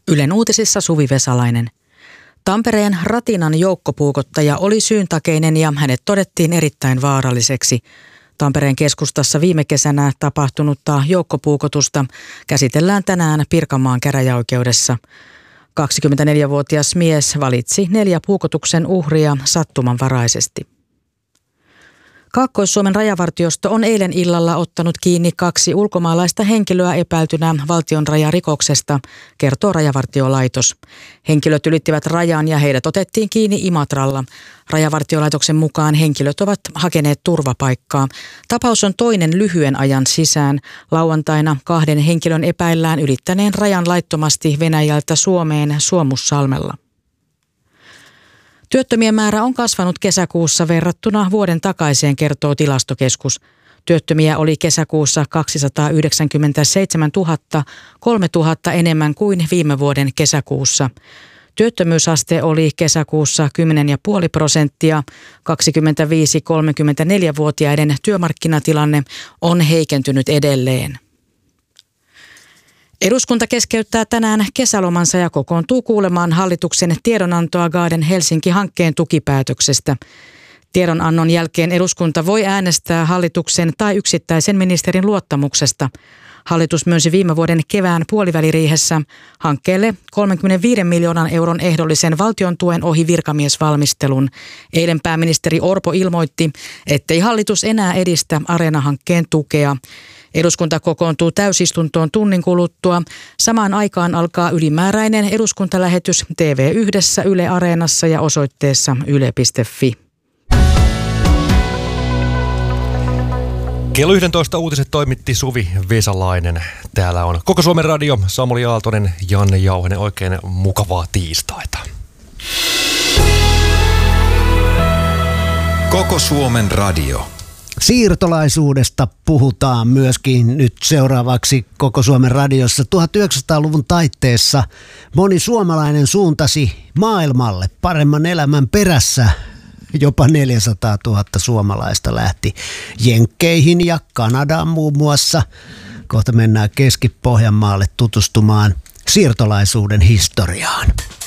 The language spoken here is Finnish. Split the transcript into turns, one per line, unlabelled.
Ylen uutisissa Suvi Vesalainen. Tampereen Ratinan joukkopuukottaja oli syyntakeinen ja hänet todettiin erittäin vaaralliseksi. Tampereen keskustassa viime kesänä tapahtunutta joukkopuukotusta käsitellään tänään Pirkanmaan käräjäoikeudessa. 24-vuotias mies valitsi 4 puukotuksen uhria sattumanvaraisesti. Kaakkois-Suomen rajavartiosto on eilen illalla ottanut kiinni 2 ulkomaalaista henkilöä epäiltynä valtionrajarikoksesta, kertoo Rajavartiolaitos. Henkilöt ylittivät rajan ja heidät otettiin kiinni Imatralla. Rajavartiolaitoksen mukaan henkilöt ovat hakeneet turvapaikkaa. Tapaus on toinen lyhyen ajan sisään. Lauantaina 2 henkilön epäillään ylittäneen rajan laittomasti Venäjältä Suomeen Suomussalmella. Työttömien määrä on kasvanut kesäkuussa verrattuna vuoden takaiseen, kertoo Tilastokeskus. Työttömiä oli kesäkuussa 297 000, 3 000 enemmän kuin viime vuoden kesäkuussa. Työttömyysaste oli kesäkuussa 10,5%. 25-34-vuotiaiden työmarkkinatilanne on heikentynyt edelleen. Eduskunta keskeyttää tänään kesälomansa ja kokoontuu kuulemaan hallituksen tiedonantoa Garden Helsinki-hankkeen tukipäätöksestä. Tiedonannon jälkeen eduskunta voi äänestää hallituksen tai yksittäisen ministerin luottamuksesta. Hallitus myönsi viime vuoden kevään puoliväliriihessä hankkeelle 35 miljoonan euron ehdollisen valtion tuen ohi virkamiesvalmistelun. Eilen pääministeri Orpo ilmoitti, ettei hallitus enää edistä Areena-hankkeen tukea. Eduskunta kokoontuu täysistuntoon tunnin kuluttua. Samaan aikaan alkaa ylimääräinen eduskuntalähetys TV1, Yle Areenassa ja osoitteessa yle.fi.
Kello 11 uutiset toimitti Suvi Vesalainen. Täällä on Koko Suomen Radio, Samuli Aaltonen, Janne Jauhinen. Oikein mukavaa tiistaita.
Koko Suomen Radio.
Siirtolaisuudesta puhutaan myöskin nyt seuraavaksi Koko Suomen radiossa. 1900-luvun taitteessa moni suomalainen suuntasi maailmalle paremman elämän perässä. Jopa 400 000 suomalaista lähti Jenkkeihin ja Kanadaan muun muassa. Kohta mennään Keski-Pohjanmaalle tutustumaan siirtolaisuuden historiaan.